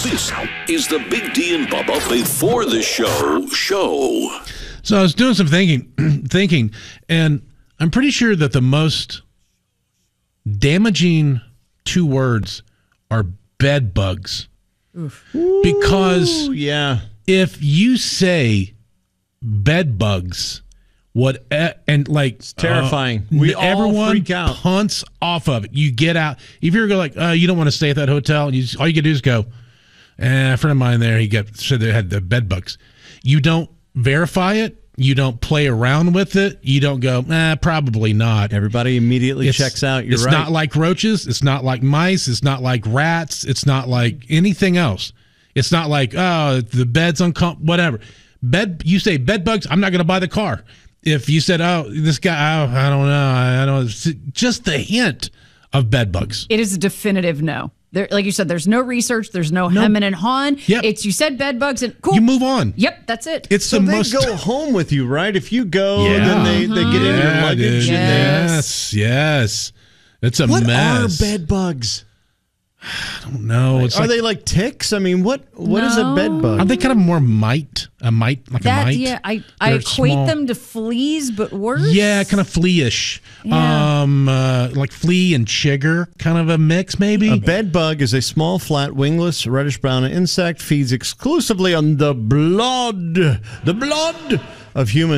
This is the Big D and Bubba Before the Show. So I was doing some thinking, and I'm pretty sure that the most damaging two words are bed bugs. Because if you say bed bugs, it's terrifying. Everyone freak out. punts off of it. You get out. If you're you don't want to stay at that hotel, and all you can do is go. A friend of mine there, said they had the bed bugs. You don't verify it. You don't play around with it. You don't go, probably not. Everybody immediately checks out. You're right. It's not like roaches. It's not like mice. It's not like rats. It's not like anything else. It's not like, the bed's uncomfortable, whatever. You say bed bugs, I'm not going to buy the car. If you said, this guy, I don't know. I don't. Just the hint of bed bugs. It is a definitive no. There, like you said, there's no research. There's no hemming and hawing. Yep. You said bed bugs and cool. You move on. Yep, that's it. It's so they go home with you, right? If you go, then they get in your luggage. Yes. It's a mess. What mess. are bed bugs? I don't know. Are they like ticks? I mean, what is a bed bug? Are they kind of more mite? A mite? Yeah, I equate them to fleas, but worse. Yeah, kind of flea-ish. Yeah. Like flea and chigger, kind of a mix, maybe. A bed bug is a small, flat, wingless, reddish-brown insect. Feeds exclusively on the blood of humans.